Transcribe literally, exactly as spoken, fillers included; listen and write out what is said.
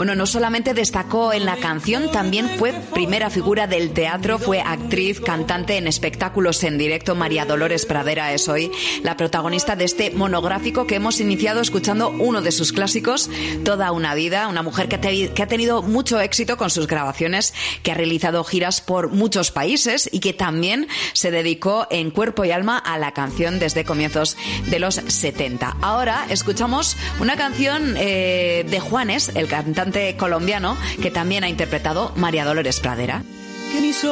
Bueno, no solamente destacó en la canción, también fue primera figura del teatro, fue actriz, cantante en espectáculos en directo. María Dolores Pradera es hoy la protagonista de este monográfico que hemos iniciado escuchando uno de sus clásicos, Toda una vida, una mujer que, te, que ha tenido mucho éxito con sus grabaciones, que ha realizado giras por muchos países y que también se dedicó en cuerpo y alma a la canción desde comienzos de los setenta. Ahora escuchamos una canción eh, de Juanes, el cantante colombiano, que también ha interpretado María Dolores Pradera.